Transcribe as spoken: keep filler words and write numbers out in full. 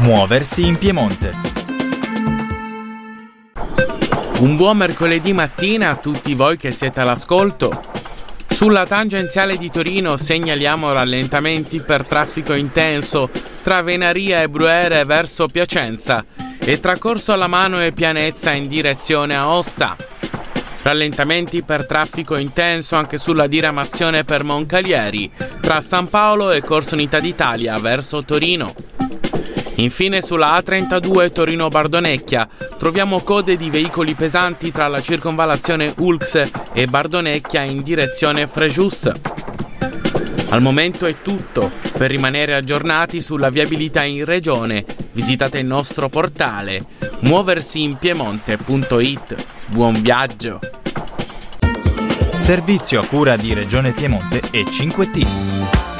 Muoversi in Piemonte. Un buon mercoledì mattina a tutti voi che siete all'ascolto. Sulla tangenziale di Torino segnaliamo rallentamenti per traffico intenso tra Venaria e Brunete verso Piacenza e tra Corso alla Mano e Pianezza in direzione Aosta. Rallentamenti per traffico intenso anche sulla diramazione per Moncalieri tra San Paolo e Corso Unità d'Italia verso Torino. Infine sulla A trentadue Torino-Bardonecchia troviamo code di veicoli pesanti tra la circonvallazione Ulx e Bardonecchia in direzione Frejus. Al momento è tutto. Per rimanere aggiornati sulla viabilità in regione visitate il nostro portale muoversi in piemonte punto it. Buon viaggio! Servizio a cura di Regione Piemonte e cinque T.